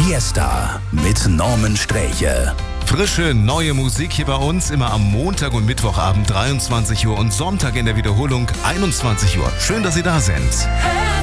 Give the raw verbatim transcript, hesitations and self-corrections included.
Fiesta mit Norman Sträche. Frische, neue Musik hier bei uns, immer am Montag und Mittwochabend dreiundzwanzig Uhr und Sonntag in der Wiederholung einundzwanzig Uhr. Schön, dass Sie da sind.